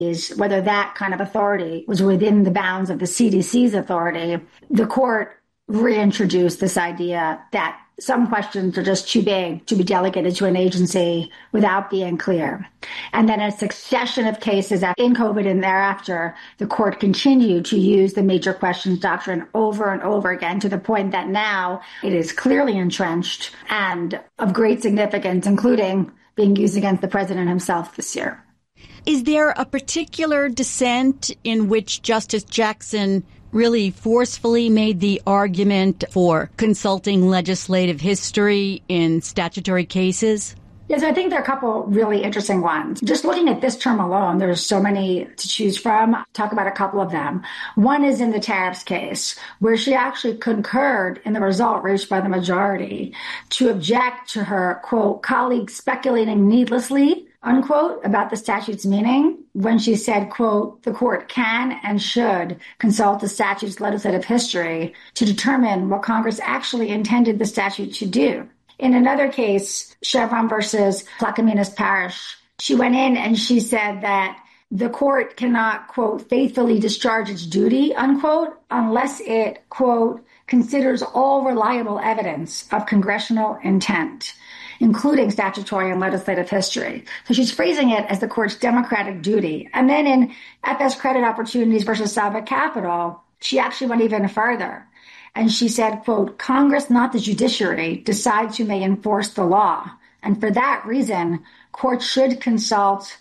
is whether that kind of authority was within the bounds of the CDC's authority. The court reintroduced this idea that some questions are just too big to be delegated to an agency without being clear. And then a succession of cases in COVID and thereafter, the court continued to use the major questions doctrine over and over again to the point that now it is clearly entrenched and of great significance, including being used against the president himself this year. Is there a particular dissent in which Justice Jackson really forcefully made the argument for consulting legislative history in statutory cases? Yes, I think there are a couple really interesting ones. Just looking at this term alone, there's so many to choose from. I'll talk about a couple of them. One is in the tariffs case, where she actually concurred in the result reached by the majority to object to her, quote, colleagues speculating needlessly, unquote, about the statute's meaning when she said, quote, the court can and should consult the statute's legislative history to determine what Congress actually intended the statute to do. In another case, Chevron versus Plaquemines Parish, she went in and she said that the court cannot, quote, faithfully discharge its duty, unquote, unless it, quote, considers all reliable evidence of congressional intent, including statutory and legislative history. So she's phrasing it as the court's democratic duty. And then in FS Credit Opportunities versus Sava Capital, she actually went even further. And she said, quote, Congress, not the judiciary, decides who may enforce the law. And for that reason, courts should consult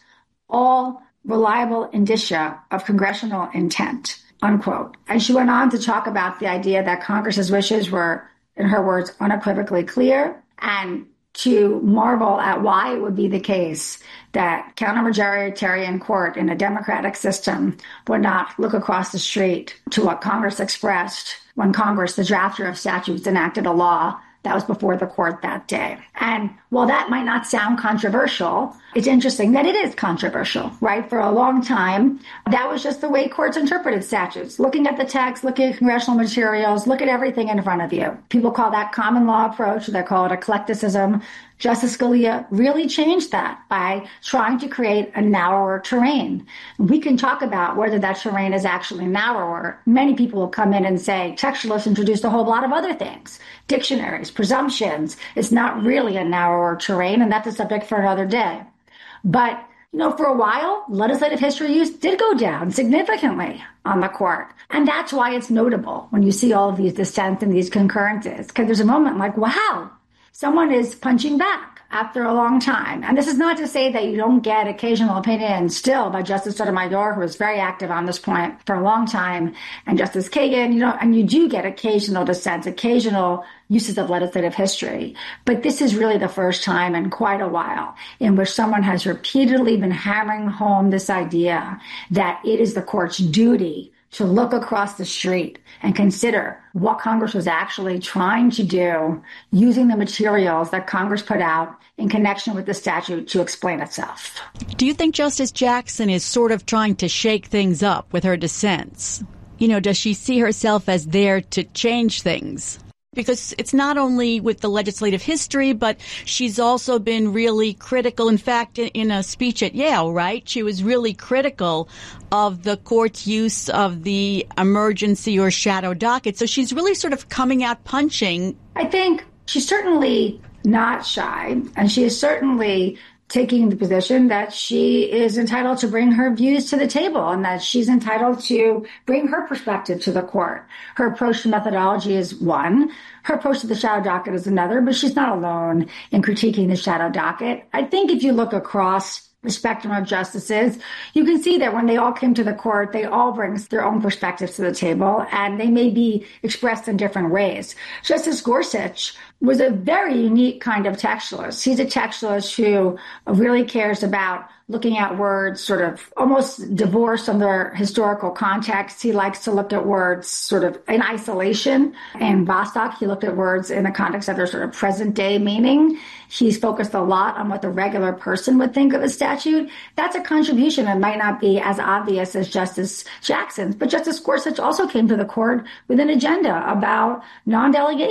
all reliable indicia of congressional intent, unquote. And she went on to talk about the idea that Congress's wishes were, in her words, unequivocally clear, and to marvel at why it would be the case that counter-majoritarian court in a democratic system would not look across the street to what Congress expressed when Congress, the drafter of statutes, enacted a law that was before the court that day. And while that might not sound controversial, it's interesting that it is controversial, right? For a long time, that was just the way courts interpreted statutes. Looking at the text, looking at congressional materials, look at everything in front of you. People call that common law approach. They call it eclecticism. Justice Scalia really changed that by trying to create a narrower terrain. We can talk about whether that terrain is actually narrower. Many people will come in and say, textualists introduced a whole lot of other things, dictionaries, presumptions. It's not really a narrower terrain, and that's a subject for another day. But, for a while, legislative history use did go down significantly on the court. And that's why it's notable when you see all of these dissents and these concurrences, because there's a moment like, wow, someone is punching back after a long time. And this is not to say that you don't get occasional opinions still by Justice Sotomayor, who was very active on this point for a long time, and Justice Kagan, and you do get occasional dissents, occasional uses of legislative history. But this is really the first time in quite a while in which someone has repeatedly been hammering home this idea that it is the court's duty to look across the street and consider what Congress was actually trying to do using the materials that Congress put out in connection with the statute to explain itself. Do you think Justice Jackson is sort of trying to shake things up with her dissents? Does she see herself as there to change things? Because it's not only with the legislative history, but she's also been really critical. In fact, in a speech at Yale, right, she was really critical of the court's use of the emergency or shadow docket. So she's really sort of coming out punching. I think she's certainly not shy, and she is certainly taking the position that she is entitled to bring her views to the table and that she's entitled to bring her perspective to the court. Her approach to methodology is one. Her approach to the shadow docket is another, but she's not alone in critiquing the shadow docket. I think if you look across the spectrum of justices, you can see that when they all came to the court, they all bring their own perspectives to the table, and they may be expressed in different ways. Justice Gorsuch was a very unique kind of textualist. He's a textualist who really cares about looking at words sort of almost divorced from their historical context. He likes to look at words sort of in isolation. In Bostock, he looked at words in the context of their sort of present day meaning. He's focused a lot on what the regular person would think of a statute. That's a contribution that might not be as obvious as Justice Jackson's. But Justice Gorsuch also came to the court with an agenda about non-delegation.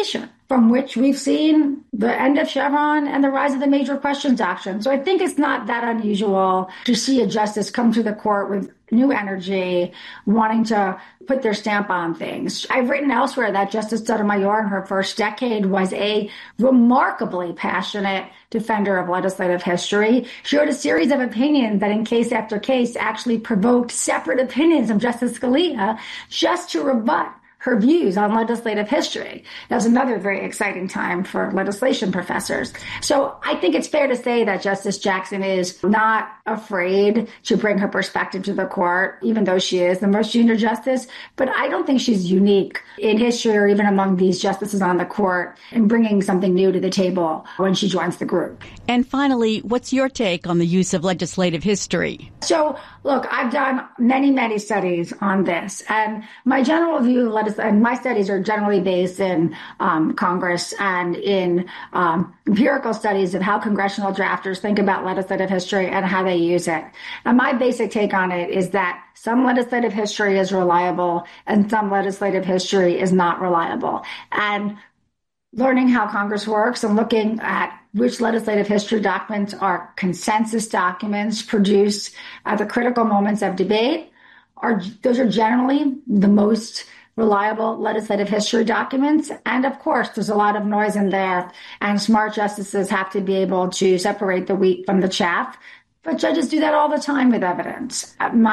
from which we've seen the end of Chevron and the rise of the major questions doctrine. So I think it's not that unusual to see a justice come to the court with new energy, wanting to put their stamp on things. I've written elsewhere that Justice Sotomayor in her first decade was a remarkably passionate defender of legislative history. She wrote a series of opinions that in case after case actually provoked separate opinions of Justice Scalia just to rebut her views on legislative history. That was another very exciting time for legislation professors. So I think it's fair to say that Justice Jackson is not afraid to bring her perspective to the court, even though she is the most junior justice. But I don't think she's unique in history or even among these justices on the court in bringing something new to the table when she joins the group. And finally, what's your take on the use of legislative history? So, look, I've done many studies on this, and my general view of and my studies are generally based in Congress and in empirical studies of how congressional drafters think about legislative history and how they use it. And my basic take on it is that some legislative history is reliable and some legislative history is not reliable. And learning how Congress works and looking at which legislative history documents are consensus documents produced at the critical moments of debate, those are generally the most reliable legislative history documents. And of course, there's a lot of noise in there, and smart justices have to be able to separate the wheat from the chaff. But judges do that all the time with evidence.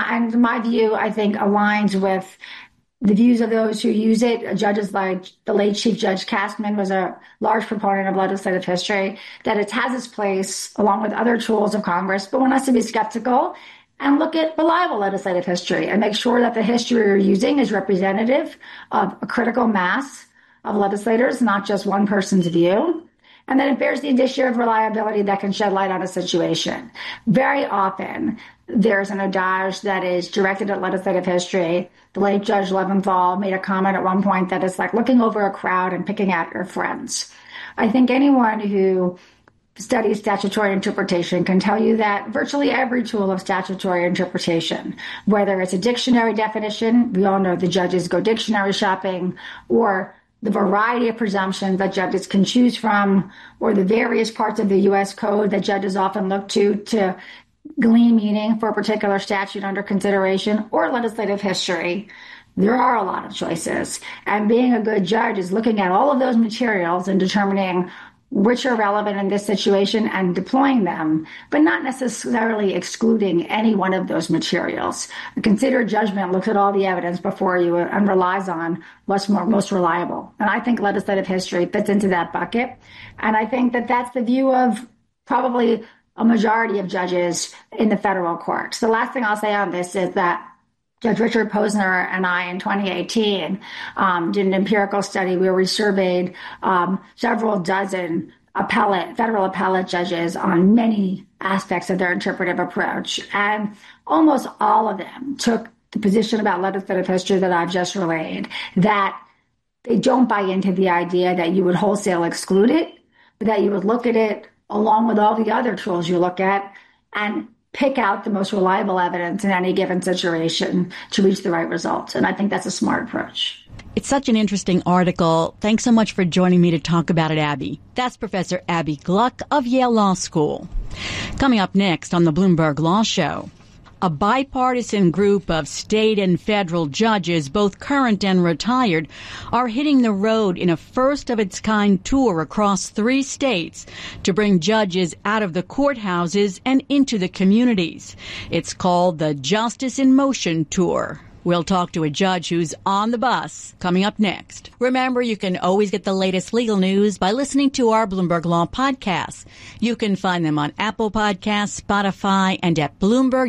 My view, I think, aligns with the views of those who use it. Judges like the late Chief Judge Castman was a large proponent of legislative history, that it has its place along with other tools of Congress, but one has to be skeptical and look at reliable legislative history and make sure that the history you're using is representative of a critical mass of legislators, not just one person's view, and that it bears the indicia of reliability that can shed light on a situation. Very often, there's an adage that is directed at legislative history. The late Judge Leventhal made a comment at one point that it's like looking over a crowd and picking out your friends. I think anyone who studies statutory interpretation can tell you that virtually every tool of statutory interpretation, whether it's a dictionary definition, we all know the judges go dictionary shopping, or the variety of presumptions that judges can choose from, or the various parts of the U.S. Code that judges often look to glean meaning for a particular statute under consideration, or legislative history. There are a lot of choices. And being a good judge is looking at all of those materials and determining which are relevant in this situation and deploying them, but not necessarily excluding any one of those materials. A considered judgment looks at all the evidence before you and relies on what's most reliable. And I think legislative history fits into that bucket. And I think that that's the view of probably a majority of judges in the federal courts. The last thing I'll say on this is that Judge Richard Posner and I in 2018 did an empirical study where we surveyed several dozen federal appellate judges on many aspects of their interpretive approach. And almost all of them took the position about legislative history that I've just relayed, that they don't buy into the idea that you would wholesale exclude it, but that you would look at it along with all the other tools you look at and pick out the most reliable evidence in any given situation to reach the right results. And I think that's a smart approach. It's such an interesting article. Thanks so much for joining me to talk about it, Abby. That's Professor Abby Gluck of Yale Law School. Coming up next on the Bloomberg Law Show, a bipartisan group of state and federal judges, both current and retired, are hitting the road in a first-of-its-kind tour across 3 states to bring judges out of the courthouses and into the communities. It's called the Justice in Motion Tour. We'll talk to a judge who's on the bus coming up next. Remember, you can always get the latest legal news by listening to our Bloomberg Law podcasts. You can find them on Apple Podcasts, Spotify, and at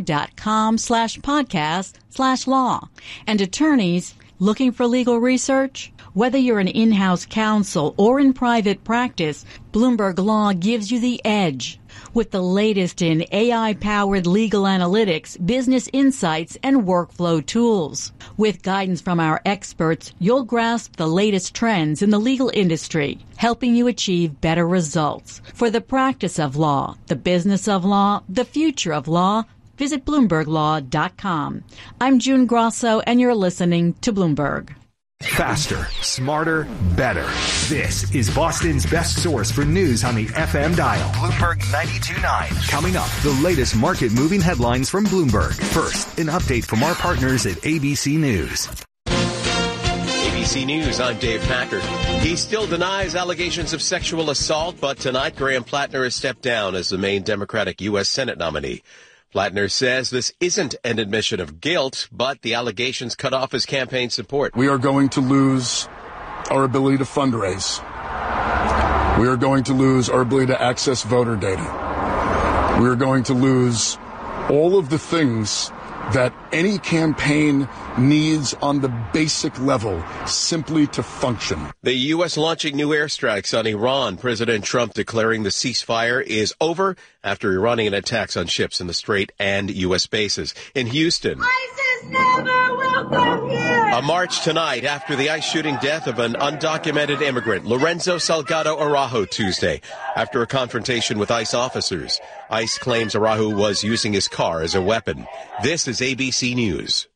Bloomberg.com/podcast/law. And attorneys looking for legal research? Whether you're an in-house counsel or in private practice, Bloomberg Law gives you the edge. With the latest in AI-powered legal analytics, business insights, and workflow tools. With guidance from our experts, you'll grasp the latest trends in the legal industry, helping you achieve better results. For the practice of law, the business of law, the future of law, visit BloombergLaw.com. I'm June Grosso, and you're listening to Bloomberg. Faster, smarter, better. This is Boston's best source for news on the FM dial. Bloomberg 92.9. Coming up, the latest market-moving headlines from Bloomberg. First, an update from our partners at ABC News. ABC News, I'm Dave Packard. He still denies allegations of sexual assault, but tonight Graham Plattner has stepped down as the main Democratic U.S. Senate nominee. Plattner says this isn't an admission of guilt, but the allegations cut off his campaign support. We are going to lose our ability to fundraise. We are going to lose our ability to access voter data. We are going to lose all of the things that any campaign needs on the basic level simply to function. The U.S. launching new airstrikes on Iran. President Trump declaring the ceasefire is over after Iranian attacks on ships in the Strait and U.S. bases. In Houston, ISIS never will come here. A march tonight after the ICE shooting death of an undocumented immigrant, Lorenzo Salgado Araujo, Tuesday, after a confrontation with ICE officers. ICE claims Araujo was using his car as a weapon. This is ABC News.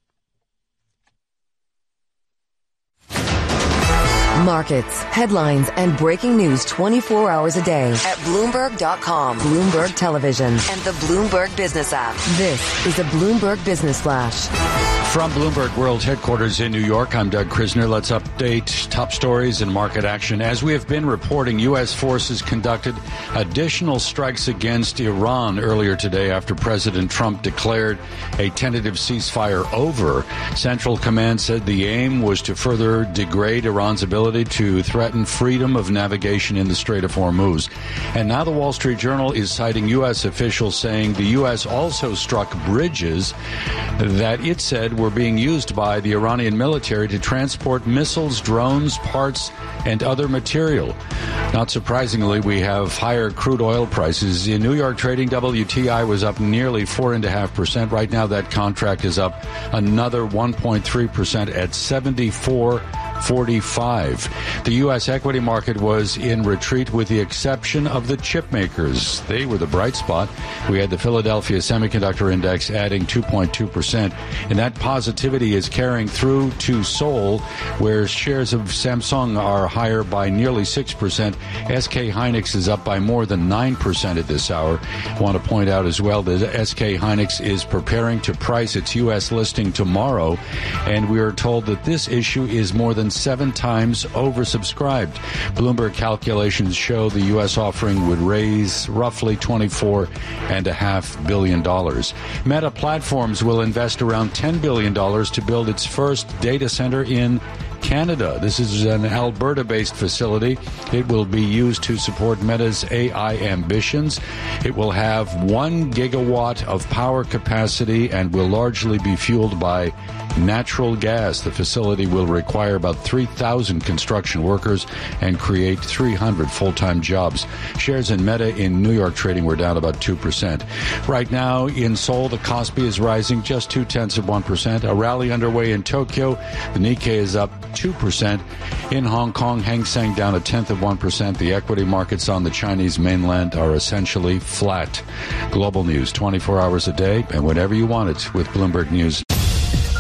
Markets, headlines, and breaking news 24 hours a day at Bloomberg.com, Bloomberg Television, and the Bloomberg Business app. This is a Bloomberg Business Flash. From Bloomberg World Headquarters in New York, I'm Doug Krisner. Let's update top stories and market action. As we have been reporting, U.S. forces conducted additional strikes against Iran earlier today after President Trump declared a tentative ceasefire over. Central Command said the aim was to further degrade Iran's ability to threaten freedom of navigation in the Strait of Hormuz. And now the Wall Street Journal is citing U.S. officials saying the U.S. also struck bridges that it said were being used by the Iranian military to transport missiles, drones, parts, and other material. Not surprisingly, we have higher crude oil prices. In New York trading, WTI was up nearly 4.5%. Right now, that contract is up another 1.3% at 74.45. The U.S. equity market was in retreat with the exception of the chip makers. They were the bright spot. We had the Philadelphia Semiconductor Index adding 2.2%, and that positivity is carrying through to Seoul, where shares of Samsung are higher by nearly 6%. SK Hynix is up by more than 9% at this hour. I want to point out as well that SK Hynix is preparing to price its U.S. listing tomorrow, and we are told that this issue is more than 7 times oversubscribed. Bloomberg calculations show the U.S. offering would raise roughly $24.5 billion. Meta Platforms will invest around $10 billion to build its first data center in Canada. This is an Alberta-based facility. It will be used to support Meta's AI ambitions. It will have 1 gigawatt of power capacity and will largely be fueled by natural gas. The facility will require about 3,000 construction workers and create 300 full-time jobs. Shares in Meta in New York trading were down about 2%. Right now in Seoul, the Kospi is rising just 0.2%. A rally underway in Tokyo. The Nikkei is up 2%. In Hong Kong, Hang Seng down 0.1%. The equity markets on the Chinese mainland are essentially flat. Global news 24 hours a day and whenever you want it with Bloomberg News.